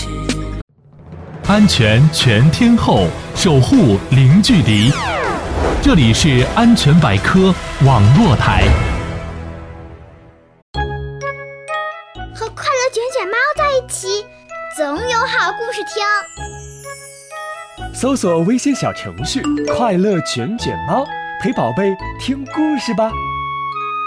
安全全天候，守护零距离。这里是安全百科网络台。 和快乐卷卷猫在一起，总有好故事听。 搜索微信小程序“快乐卷卷猫”，陪宝贝听故事吧。